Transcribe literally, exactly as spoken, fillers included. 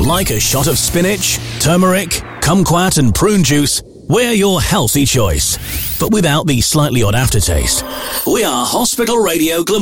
Like a shot of spinach, turmeric, kumquat and prune juice, we're your healthy choice, but without the slightly odd aftertaste. We are Hospital Radio Glamorgan.